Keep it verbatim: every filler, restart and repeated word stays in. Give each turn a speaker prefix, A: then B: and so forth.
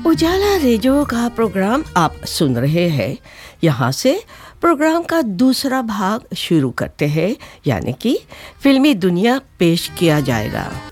A: उजाला radio का programme आप सुन रहे हैं। यहाँ से प्रोग्राम का दूसरा भाग शुरू करते हैं, यानी कि फिल्मी दुनिया पेश किया जाएगा।